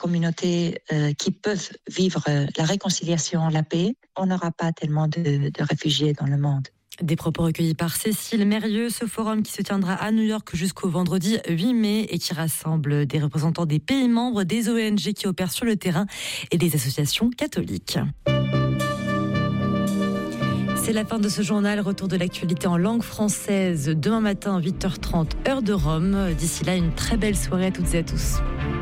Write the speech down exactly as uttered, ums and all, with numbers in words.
communautés euh, qui peuvent vivre euh, la réconciliation, la paix, on n'aura pas tellement de, de réfugiés dans le monde. Des propos recueillis par Cécile Mérieux. Ce forum qui se tiendra à New York jusqu'au vendredi huit mai et qui rassemble des représentants des pays membres, des O N G qui opèrent sur le terrain et des associations catholiques. C'est la fin de ce journal. Retour de l'actualité en langue française demain matin, huit heures trente, heure de Rome. D'ici là, une très belle soirée à toutes et à tous.